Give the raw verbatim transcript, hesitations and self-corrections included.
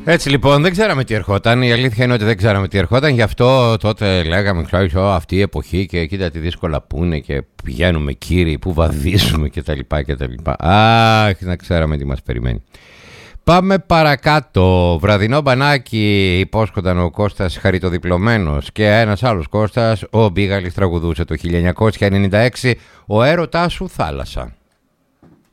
Έτσι λοιπόν, δεν ξέραμε τι ερχόταν. Η αλήθεια είναι ότι δεν ξέραμε τι ερχόταν. Γι' αυτό τότε λέγαμε, ξέρω, αυτή η εποχή και κοίτα τι δύσκολα που είναι και πηγαίνουμε κύριοι, που βαδίζουμε κτλ. Αχ, να ξέραμε τι μας περιμένει. Πάμε παρακάτω. Βραδινό μπανάκι υπόσχονταν ο Κώστας Χαριτοδιπλωμένος και ένας άλλος Κώστας, ο Μπίγαλης, τραγουδούσε το χίλια εννιακόσια ενενήντα έξι «Ο έρωτάς σου θάλασσα».